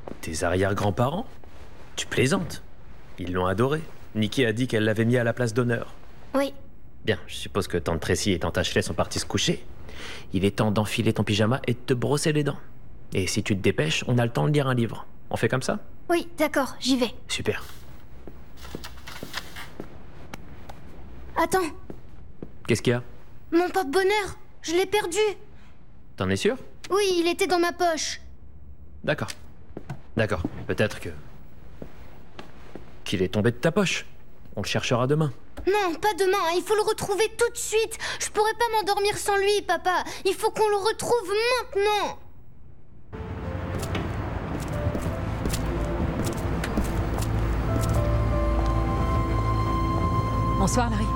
Tes arrière-grands-parents? Tu plaisantes. Ils l'ont adoré. Nikki a dit qu'elle l'avait mis à la place d'honneur. Oui. Bien, je suppose que tante Tracy et tante Ashley sont partis se coucher. Il est temps d'enfiler ton pyjama et de te brosser les dents. Et si tu te dépêches, on a le temps de lire un livre. On fait comme ça? Oui, d'accord, j'y vais. Super. Attends, Qu'est-ce qu'il y a? mon porte-bonheur, je l'ai perdu. T'en es sûr? Oui, il était dans ma poche. D'accord. D'accord, peut-être que... qu'il est tombé de ta poche. On le cherchera demain. Non, pas demain, il faut le retrouver tout de suite. Je pourrais pas m'endormir sans lui, papa. Il faut qu'on le retrouve maintenant. Bonsoir, Larry.